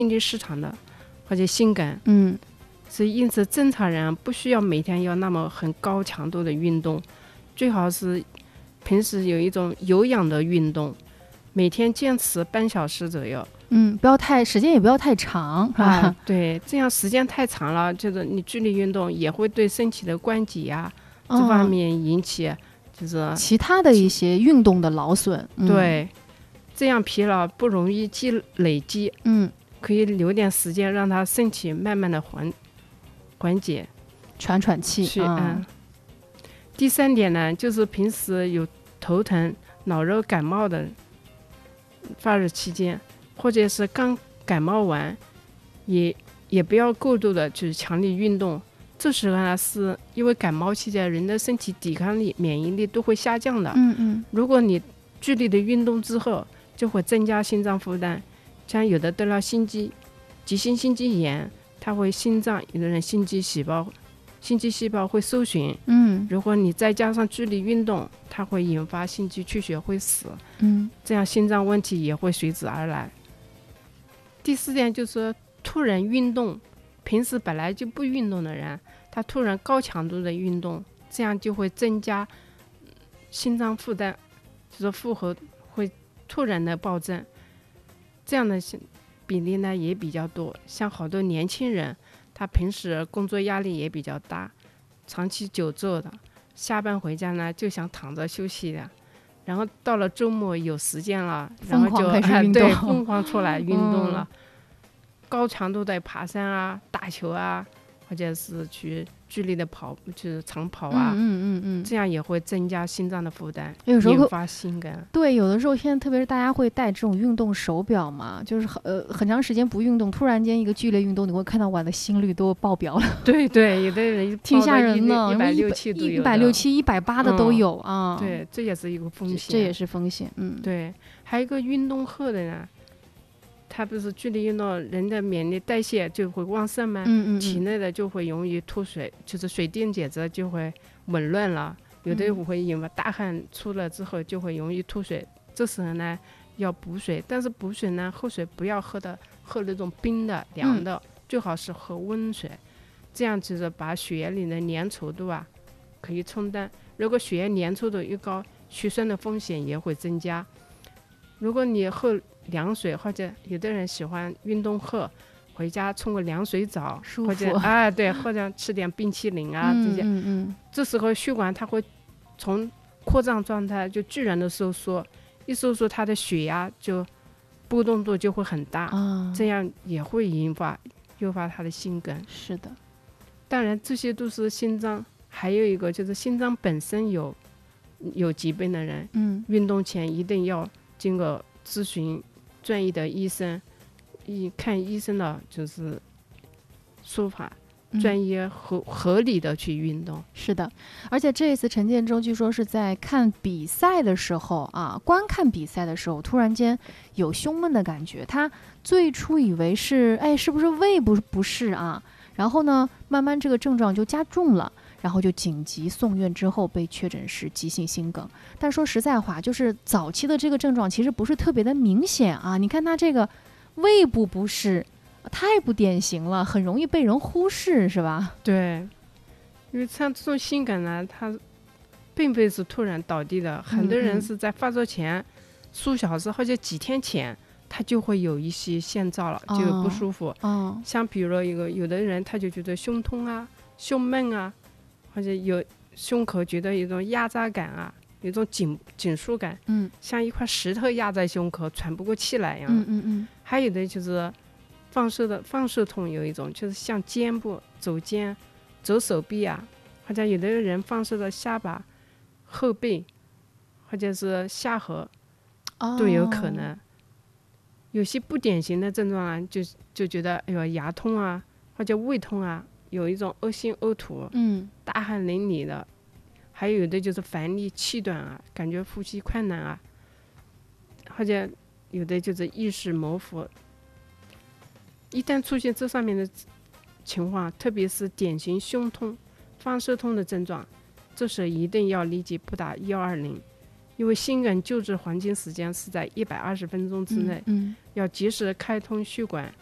力失常的或者心梗。所以因此正常人不需要每天要那么很高强度的运动，最好是平时有一种有氧的运动，每天坚持半小时左右。 不要太时间也不要太长对，这样时间太长了，就是你剧烈运动也会对身体的关节呀、这方面引起就是其他的一些运动的劳损。 对，这样疲劳不容易累积。可以留点时间让他身体慢慢的缓解， 喘气。 第3点呢，就是平时有头疼、脑热、感冒的发热期间，或者是刚感冒完，也不要过度的去强力运动。这时候呢，是因为感冒期间人的身体抵抗力、免疫力都会下降的。如果你剧烈的运动之后，就会增加心脏负担。像有的得了急性心肌炎，它会心脏有的人心肌细胞会受损。如果你再加上剧烈运动，它会引发心肌缺血会死。这样心脏问题也会随之而来。第4点就是突然运动，平时本来就不运动的人，他突然高强度的运动，这样就会增加心脏负担，就是负荷会突然的暴增。这样的比例呢也比较多，像好多年轻人，他平时工作压力也比较大，长期久坐的，下班回家呢就想躺着休息的，然后到了周末有时间了，然后就对疯狂出来运动了。高强度的爬山啊、打球啊，或者是去剧烈的就是长跑啊，这样也会增加心脏的负担，引发心梗。 对，有的时候现在特别是大家会戴这种运动手表嘛，就是很长时间不运动，突然间一个剧烈运动，你会看到我的心率都爆表了。 对，有的人挺吓人的 ，160、 167、180的都有啊。 对，这也是一个风险。 这也是风险。 对，还有一个运动后的呢，它不是剧烈运动，人的免疫代谢就会旺盛嘛，体内的就会容易脱水，就是水电解质就会紊乱了，有的会引发大汗出了之后就会容易脱水。这时候呢要补水，但是补水呢喝水不要喝那种冰的凉的，最好是喝温水，这样就是把血液里的粘稠度啊可以冲淡。如果血液粘稠度越高，血栓的风险也会增加。如果你喝凉水，或者有的人喜欢运动后回家冲个凉水澡， 舒服， 或者对，或者吃点冰淇淋啊，这些，这时候血管它会从扩张状态就自然的收缩，一收缩它的血压就波动度就会很大，这样也会诱发它的心梗。 是的， 当然这些都是心脏，还有一个就是心脏本身有疾病的人，运动前一定要经过咨询专业的医生，看医生的就是说法，专业合理的去运动。 是的，而且这一次陈建州据说是在看比赛的时候观看比赛的时候突然间有胸闷的感觉，他最初以为是是不是胃不适啊，然后呢慢慢这个症状就加重了，然后就紧急送院，之后被确诊是急性心梗。但说实在话，就是早期的这个症状其实不是特别的明显啊。你看他这个胃部不适太不典型了，很容易被人忽视，是吧？ 对，因为像这种心梗呢，它并非是突然倒地的，很多人是在发作前数小时或者几天前他就会有一些先兆了，就有不舒服。像比如有的人他就觉得胸痛啊、胸闷啊，或者有胸口觉得有一种压榨感啊，有一种紧束感，像一块石头压在胸口喘不过气来一样。还有的就是放射痛，有一种就是像肩部走手臂啊，或者有的人放射的下巴、后背或者是下颌都有可能。有些不典型的症状啊，就觉得牙痛啊，或者胃痛啊，有一种恶心呕吐，大汗淋漓的，还有的就是烦力气短啊，感觉呼吸困难啊，或者有的就是意识模糊。一旦出现这上面的情况，特别是典型胸痛、放射痛的症状，这时候一定要立即拨打120，因为心梗救治黄金时间是在120分钟之内，要及时开通血管，